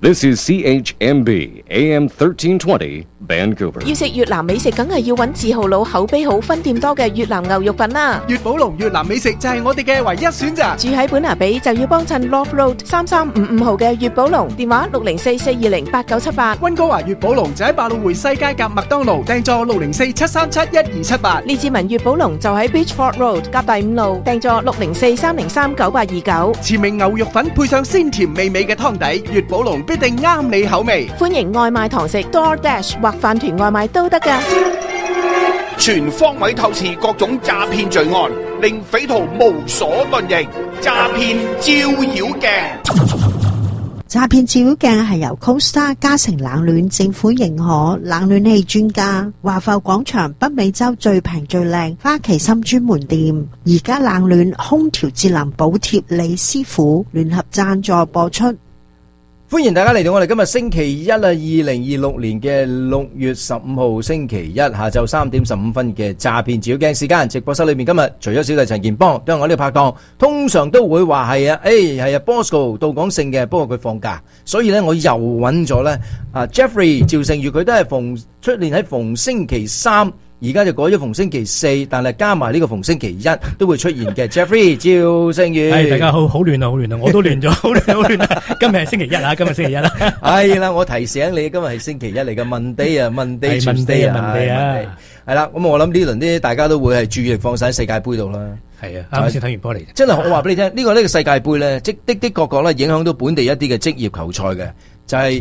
This is CHMB AM 1320 Vancouver。 要食越南美食，梗係要揾字號佬、口碑好、分店多嘅越南牛肉粉啦。 粵寶龍越南美食就係我哋嘅唯一選擇。 住喺本拿比就要幫襯 Love Road 3355號嘅粵寶龍，電話604-420-8978。 溫哥華粵寶龍就喺百老匯西街夾麥當勞，訂座604-737-1278。 列治文粵寶龍就喺 Beachford Road 夾第5路，訂座604-303-9829。 馳名牛肉粉配上鮮甜美味嘅湯底，粵寶龍必定啱你口味。 歡迎外賣堂食 DoorDash 或飯團外賣都得㗎。 全方位透視各種詐騙罪案，令匪徒無所遁形。詐騙照妖鏡。 詐騙照妖鏡係由 Costa 嘉誠冷暖政府認可冷暖氣專家華埠廣場北美洲最平最靚花旗參專門店，而家冷暖空調節能補貼李師傅聯合贊助播出。 歡迎大家嚟到我哋今日星期一2026年嘅6月15號星期一下晝3點15分嘅詐騙照妖鏡時間。直播室裏面今日除咗小弟陳健邦，都係我呢個拍檔，通常都會話係係Bosco 到港勝嘅，不過佢放假，所以咧我又揾咗咧Jeffrey 趙成宇，佢都係出年喺逢星期三。而家就改咗逢星期四，但係加埋呢個逢星期一都會出現嘅。Jeffrey 趙勝宇， 大家好亂啊，我都亂咗，好亂啊！今日係星期一啊，今日星期一啦。 係啦，我提醒你，今日係星期一嚟嘅 Monday 啊，Monday 啊，係啦。咁我諗呢輪啲大家都會係注意力放晒喺世界盃度啦。 係啊，啱先睇完波嚟。 真係我話俾你聽，呢個世界盃咧，的確咧影響到本地一啲嘅職業球賽嘅，就係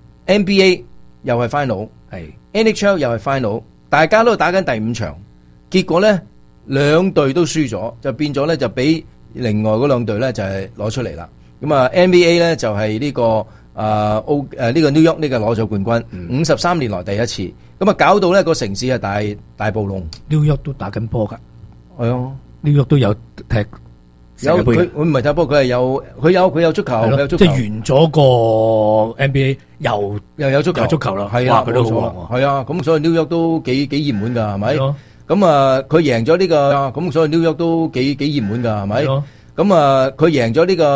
NBA 又係 final， 係 NHL 又係 final。大家都打緊第5場，結果咧兩隊都輸咗，就變咗咧就俾另外嗰兩隊咧就係攞出嚟啦。咁啊 NBA 咧就係呢個呢個 New York 呢個攞咗冠軍，53年來第一次。咁啊搞到咧個城市係大暴動。 New York 都打緊波㗎， 係啊 ，New York 都有踢。 有佢唔係踢波，佢有足球，佢有足球。 即係完咗個 NBA 又有足球啦， 係啊，佢都好旺。係啊，咁所以 New York 都幾熱門㗎，係咪？咁啊，佢贏咗呢個，咁所以 New York都幾熱門㗎，係咪？咁啊，佢贏咗呢個。